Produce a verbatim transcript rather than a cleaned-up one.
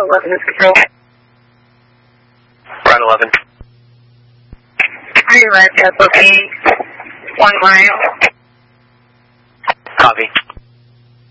eleven is control. Ride eleven. Are you right at booking one mile?